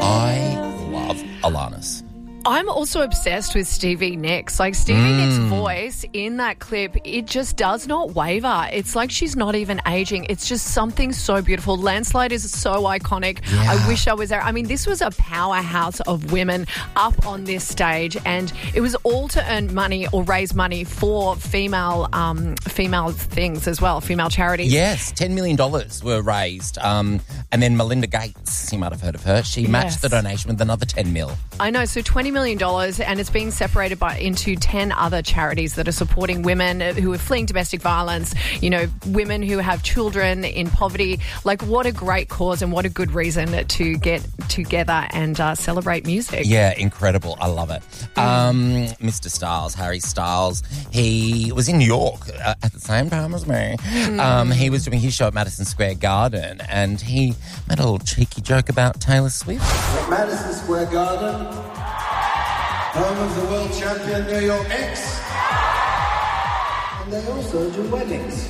I love Alanis. I'm also obsessed with Stevie Nicks. Like, Stevie Nicks' voice in that clip, it just does not waver. It's like she's not even aging. It's just something so beautiful. Landslide is so iconic. Yeah. I wish I was there. I mean, this was a powerhouse of women up on this stage, and it was all to earn money or raise money for female things as well, female charities. Yes, $10 million were raised. And then Melinda Gates, you might have heard of her, she matched the donation with another $10 million. I know, so $20 million, and it's being separated into 10 other charities that are supporting women who are fleeing domestic violence, you know, women who have children in poverty. Like, what a great cause and what a good reason to get together and celebrate music. Yeah, incredible. I love it. Mr. Styles, Harry Styles, he was in New York at the same time as me. He was doing his show at Madison Square Garden, and he made a little cheeky joke about Taylor Swift. At Madison Square Garden, home of the world champion New York Knicks. And they also do weddings.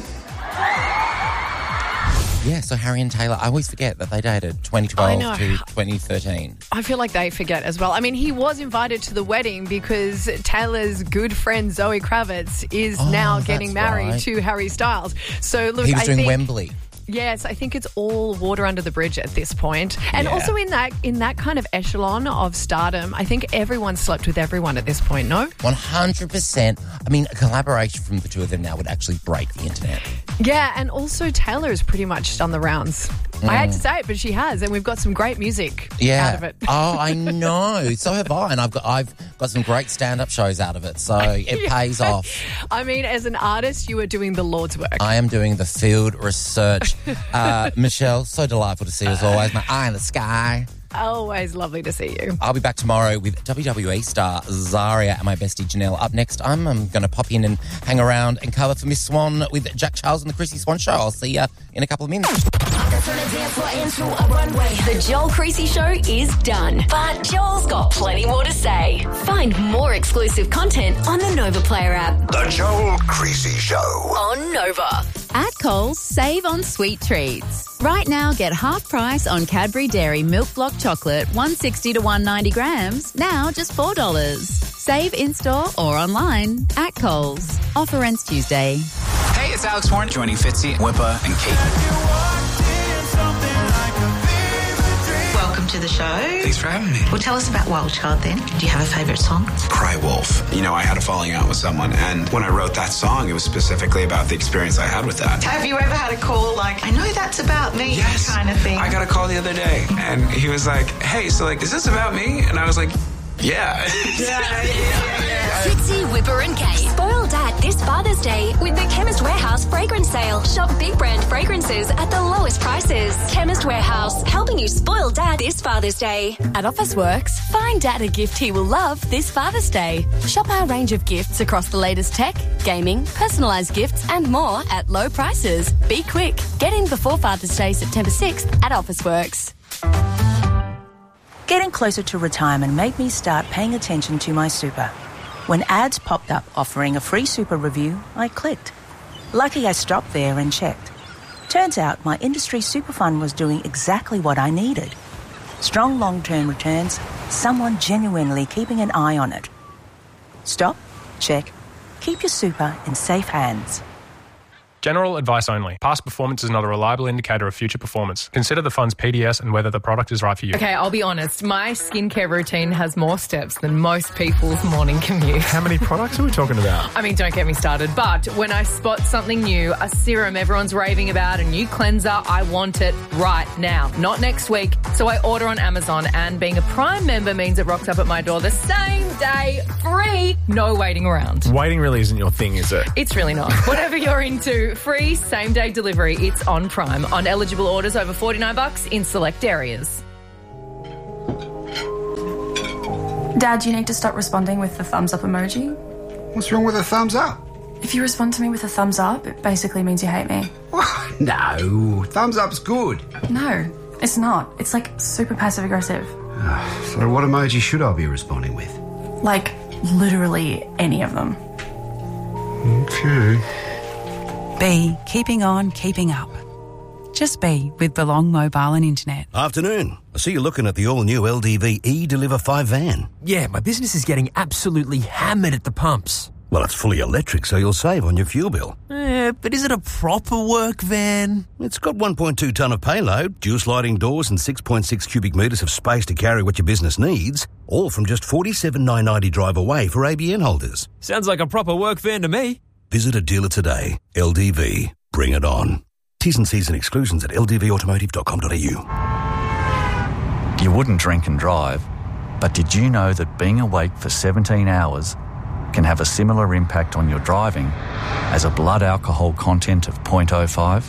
Yeah, so Harry and Taylor, I always forget that they dated 2012 to 2013. I feel like they forget as well. I mean, he was invited to the wedding because Taylor's good friend Zoe Kravitz is now getting married to Harry Styles. So look, he was doing Wembley. Yes, I think it's all water under the bridge at this point. And also in that kind of echelon of stardom, I think everyone slept with everyone at this point, no? 100%. I mean, a collaboration from the two of them now would actually break the internet. Yeah, and also Taylor has pretty much done the rounds. I hate to say it, but she has, and we've got some great music out of it. Oh, I know. So have I, and I've got some great stand-up shows out of it, so it pays off. I mean, as an artist, you are doing the Lord's work. I am doing the field research. Michelle, so delightful to see you as always. My eye in the sky. Always lovely to see you. I'll be back tomorrow with WWE star Zaria and my bestie Janelle. Up next, I'm going to pop in and hang around and cover for Miss Swan with Jack Charles and the Chrissy Swan Show. I'll see you in a couple of minutes. The Joel Creasy Show is done, but Joel's got plenty more to say. Find more exclusive content on the Nova Player app. The Joel Creasy Show on Nova. At Coles, save on sweet treats. Right now, get half price on Cadbury Dairy Milk Block Chocolate, 160 to 190 grams, now just $4. Save in-store or online at Coles. Offer ends Tuesday. Hey, it's Alex Warren joining Fitzy, Wippa and Kate. Welcome to the show. Thanks for having me. Well, tell us about Wild Child then. Do you have a favourite song? Cry Wolf. You know, I had a falling out with someone, and when I wrote that song, it was specifically about the experience I had with that. Have you ever had a call like, I know that's about me, yes, kind of thing? I got a call the other day, and he was like, hey, so like, is this about me? And I was like, yeah. Fitzy, Whipper and Kate. Spoil Dad this Father's Day with the Chemist Warehouse fragrance sale. Shop big brand fragrances at the lowest prices. Chemist Warehouse, helping you spoil Dad this Father's Day. At Officeworks, find Dad a gift he will love this Father's Day. Shop our range of gifts across the latest tech, gaming, personalised gifts and more at low prices. Be quick. Get in before Father's Day, September 6th at Officeworks. Getting closer to retirement made me start paying attention to my super. When ads popped up offering a free super review, I clicked. Lucky I stopped there and checked. Turns out my industry super fund was doing exactly what I needed. Strong long-term returns, someone genuinely keeping an eye on it. Stop, check, keep your super in safe hands. General advice only. Past performance is not a reliable indicator of future performance. Consider the fund's PDS and whether the product is right for you. Okay, I'll be honest. My skincare routine has more steps than most people's morning commute. How many products are we talking about? I mean, don't get me started. But when I spot something new, a serum everyone's raving about, a new cleanser, I want it right now, not next week. So I order on Amazon, and being a Prime member means it rocks up at my door the same day, free, no waiting around. Waiting really isn't your thing, is it? It's really not. Whatever you're into, free same-day delivery. It's on Prime. On eligible orders over $49 in select areas. Dad, you need to stop responding with the thumbs up emoji. What's wrong with a thumbs up? If you respond to me with a thumbs up, it basically means you hate me. No, thumbs up's good. No, it's not. It's like super passive-aggressive. So what emoji should I be responding with? Like, literally any of them. Okay. B, keeping on, keeping up. Just be with Belong Mobile and Internet. Afternoon. I see you're looking at the all-new LDV E-Deliver 5 van. Yeah, my business is getting absolutely hammered at the pumps. Well, it's fully electric, so you'll save on your fuel bill. But is it a proper work van? It's got 1.2 tonne of payload, dual sliding doors and 6.6 cubic metres of space to carry what your business needs, all from just $47,990 drive away for ABN holders. Sounds like a proper work van to me. Visit a dealer today. LDV. Bring it on. T's and C's and exclusions at ldvautomotive.com.au. You wouldn't drink and drive, but did you know that being awake for 17 hours can have a similar impact on your driving as a blood alcohol content of 0.05?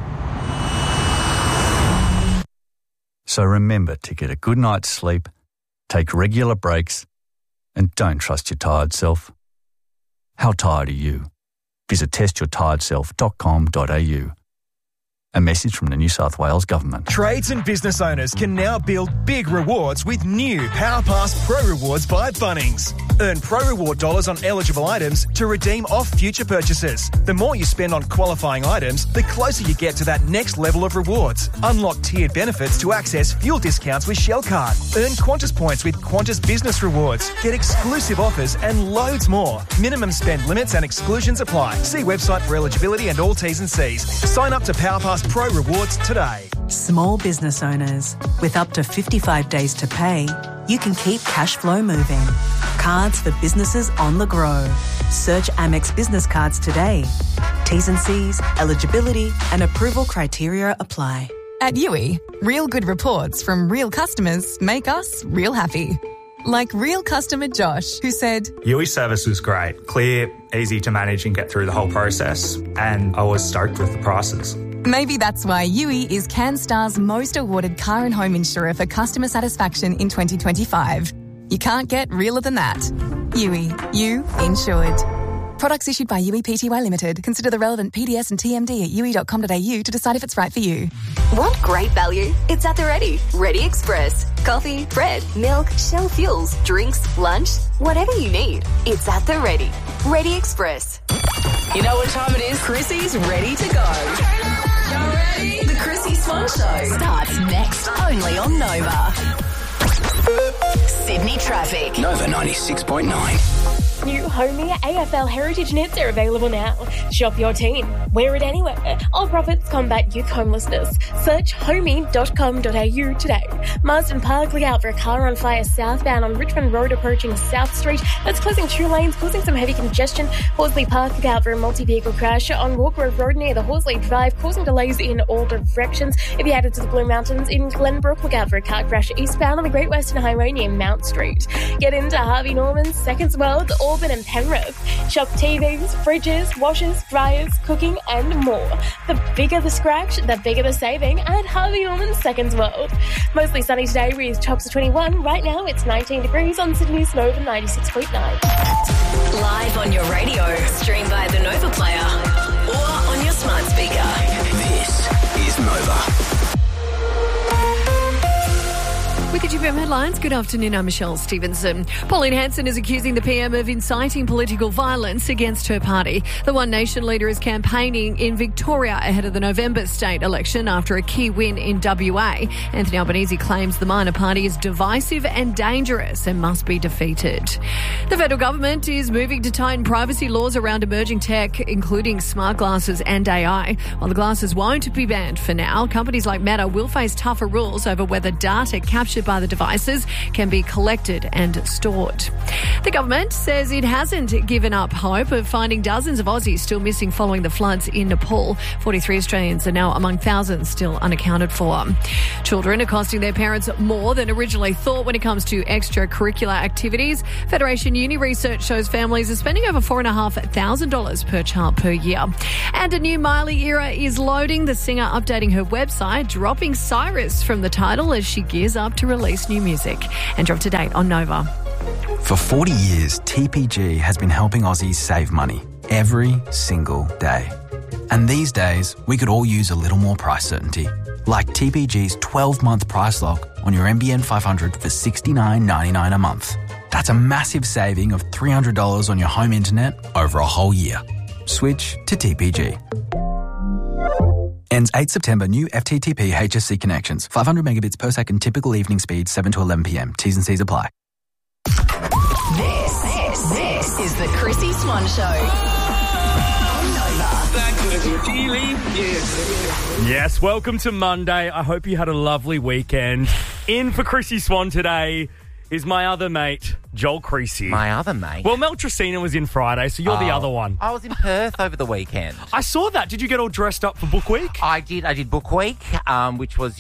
So remember to get a good night's sleep, take regular breaks, and don't trust your tired self. How tired are you? Visit testyourtiredself.com.au. A message from the New South Wales Government. Trades and business owners can now build big rewards with new PowerPass Pro Rewards by Bunnings. Earn Pro Reward dollars on eligible items to redeem off future purchases. The more you spend on qualifying items, the closer you get to that next level of rewards. Unlock tiered benefits to access fuel discounts with Shell Card. Earn Qantas points with Qantas Business Rewards. Get exclusive offers and loads more. Minimum spend limits and exclusions apply. See website for eligibility and all T's and C's. Sign up to PowerPass Pro Rewards today. Small business owners, with up to 55 days to pay, you can keep cash flow moving. Cards for businesses on the go. Search Amex Business Cards today. T's and C's, eligibility and approval criteria apply. At Yui, real good reports from real customers make us real happy. Like real customer Josh, who said, Yui service was great, clear, easy to manage and get through the whole process, and I was stoked with the prices. Maybe that's why Yui is CanStar's most awarded car and home insurer for customer satisfaction in 2025. You can't get realer than that. Yui, you insured. Products issued by Yui Pty Limited. Consider the relevant PDS and TMD at yui.com.au to decide if it's right for you. Want great value? It's at the Ready. Ready Express. Coffee, bread, milk, Shell fuels, drinks, lunch, whatever you need. It's at the Ready. Ready Express. You know what time it is? Chrissy's ready to go. You're ready? The Chrissy Swan Show starts next, only on Nova. Sydney traffic. Nova 96.9. New Homey AFL Heritage Knits are available now. Shop your team. Wear it anywhere. All profits combat youth homelessness. Search homey.com.au today. Marsden Park, look out for a car on fire southbound on Richmond Road approaching South Street. That's closing 2 lanes, causing some heavy congestion. Horsley Park, look out for a multi-vehicle crash on Walk Grove Road near the Horsley Drive, causing delays in all directions. If you headed to the Blue Mountains in Glenbrook, look out for a car crash eastbound on the Great Western Highway near Mount Street. Get into Harvey Norman's, Seconds World, Auburn and Penrith. Shop TVs, fridges, washers, dryers, cooking and more. The bigger the scratch, the bigger the saving at Harvey Norman's Seconds World. Mostly sunny today with tops of 21. Right now it's 19 degrees on Sydney's Nova 96.9. Live on your radio, stream via the Nova Player or on your smart speaker. This is Nova. With the GBM headlines, good afternoon, I'm Michelle Stevenson. Pauline Hanson is accusing the PM of inciting political violence against her party. The One Nation leader is campaigning in Victoria ahead of the November state election after a key win in WA. Anthony Albanese claims the minor party is divisive and dangerous and must be defeated. The federal government is moving to tighten privacy laws around emerging tech, including smart glasses and AI. While the glasses won't be banned for now, companies like Meta will face tougher rules over whether data captured by the devices can be collected and stored. The government says it hasn't given up hope of finding dozens of Aussies still missing following the floods in Nepal. 43 Australians are now among thousands still unaccounted for. Children are costing their parents more than originally thought when it comes to extracurricular activities. Federation Uni research shows families are spending over $4,500 per child per year. And a new Miley era is loading. The singer updating her website, dropping Cyrus from the title as she gears up to release new music. And up to date on Nova. For 40 years, TPG has been helping Aussies save money every single day. And these days, we could all use a little more price certainty. Like TPG's 12-month price lock on your NBN 500 for $69.99 a month. That's a massive saving of $300 on your home internet over a whole year. Switch to TPG. Ends 8 September. New FTTP HSC connections. 500 megabits per second. Typical evening speed 7 to 11 p.m. T's and C's apply. This is the Chrissy Swan Show. Yes, welcome to Monday. I hope you had a lovely weekend. In for Chrissy Swan today is my other mate, Joel Creasy. My other mate? Well, Mel Tracina was in Friday, so you're the other one. I was in Perth over the weekend. I saw that. Did you get all dressed up for Book Week? I did Book Week, which was,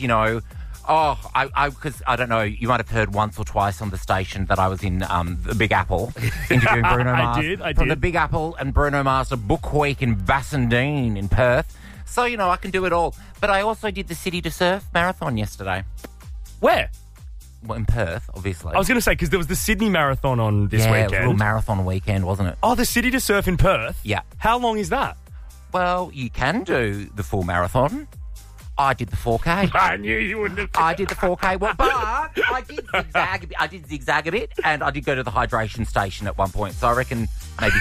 because I don't know, you might have heard once or twice on the station that I was in the Big Apple interviewing Bruno Mars. I did. From the Big Apple and Bruno Mars to Book Week in Bassendean in Perth. So, I can do it all. But I also did the City to Surf marathon yesterday. Where? Well, in Perth, obviously. I was going to say, because there was the Sydney Marathon on this weekend. Yeah, a little marathon weekend, wasn't it? Oh, the City to Surf in Perth? Yeah. How long is that? Well, you can do the full marathon. I did the 4K. I knew you wouldn't. I did the 4K, but I did zigzag a bit. I did zigzag a bit, and I did go to the hydration station at one point. So I reckon maybe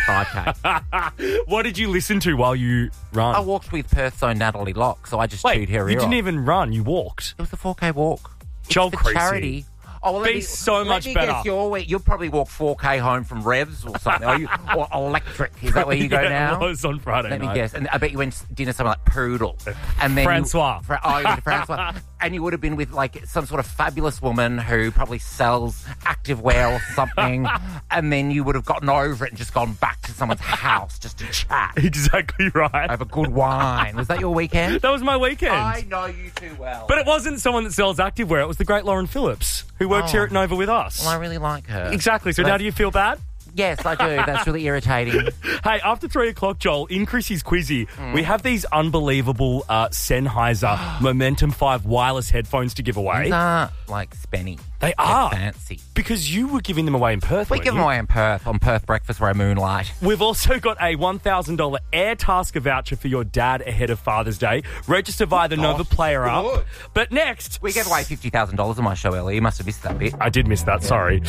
5K. What did you listen to while you run? I walked with Perth's own Natalie Locke, so I just chewed her ear you didn't off. even run. You walked. It was the 4K walk. Joel for Creasy. Charity. Oh, well, so much better. Guess your week. You'll probably walk 4K home from Revs or something. Or Electric. Is that where you go now? I was on Friday Let night. me guess. And I bet you went to dinner somewhere like Poodle. And then Francois. You went to Francois. And you would have been with like some sort of fabulous woman who probably sells activewear or something. And then you would have gotten over it and just gone back to someone's house just to chat. Exactly right. Have a good wine. Was that your weekend? That was my weekend. I know you too well. But it wasn't someone that sells activewear. It was the great Lauren Phillips, who works here at Nova with us. Well, I really like her. Exactly. So now do you feel bad? Yes, I do. That's really irritating. Hey, after 3 o'clock, Joel, in Chrissy's Quizzy, we have these unbelievable Sennheiser Momentum 5 wireless headphones to give away. These are like spenny. They are. They're fancy. Because you were giving them away in Perth, We give them away in Perth on Perth Breakfast where I moonlight. We've also got a $1,000 Air Tasker voucher for your dad ahead of Father's Day. Register via the Nova Player app. But next... We gave away $50,000 on my show earlier. You must have missed that bit. I did miss that, sorry.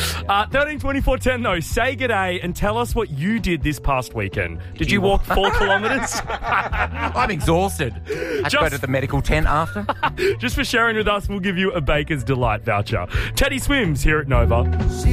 132410 though, say g'day and tell us what you did this past weekend. Did you walk 4 kilometres? I'm exhausted. I had to go to the medical tent after. Just for sharing with us, we'll give you a Baker's Delight voucher. Teddy Swims here at Nova.